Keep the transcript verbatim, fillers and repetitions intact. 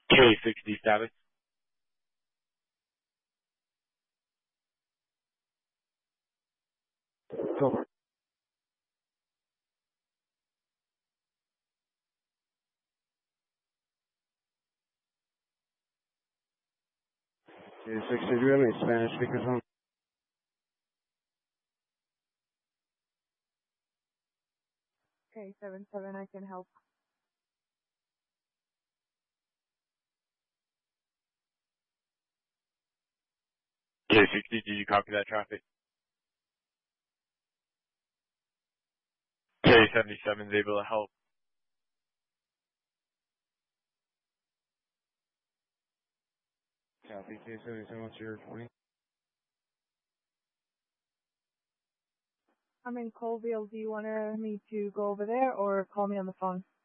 K sixty status. Go. K sixty, do we have any Spanish speakers on? Okay, seven seven, I can help. K sixty, did you copy that traffic? K seventy-seven is able to help. Copy, K seventy-seven, what's your point? I'm in Colville. Do you want me to go over there or call me on the phone?